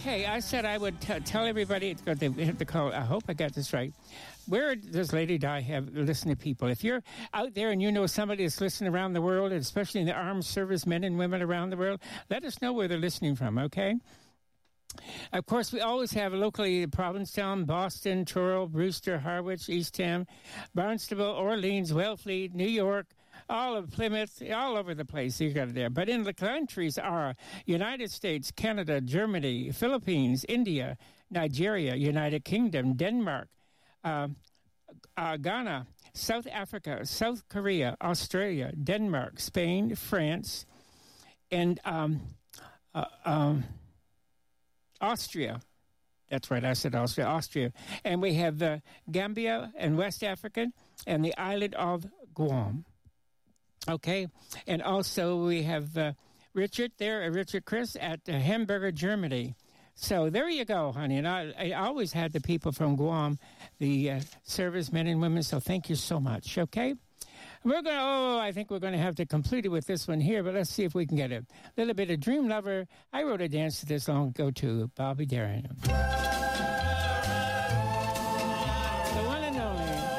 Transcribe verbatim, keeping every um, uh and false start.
Okay, I said I would t- tell everybody, because they hit the call. I hope I got this right. Where does Lady Di have listen to people? If you're out there and you know somebody that's listening around the world, especially in the armed service men and women around the world, let us know where they're listening from, okay? Of course, we always have locally Provincetown, Boston, Truro, Brewster, Harwich, Eastham, Barnstable, Orleans, Wellfleet, New York, all of Plymouth, all over the place. You got it there. But in the countries are United States, Canada, Germany, Philippines, India, Nigeria, United Kingdom, Denmark, uh, uh, Ghana, South Africa, South Korea, Australia, Denmark, Spain, France, and um, uh, um, Austria. That's right, I said Austria, Austria. And we have uh, Gambia and West Africa and the island of Guam. Okay, and also we have uh, Richard there, uh, Richard Chris at uh, Hamburger, Germany. So there you go, honey. And I, I always had the people from Guam, the uh, servicemen and women, so thank you so much, okay? We're going to, oh, I think we're going to have to complete it with this one here, but let's see if we can get a little bit of Dream Lover. I wrote a dance to this long ago, too, Bobby Darin.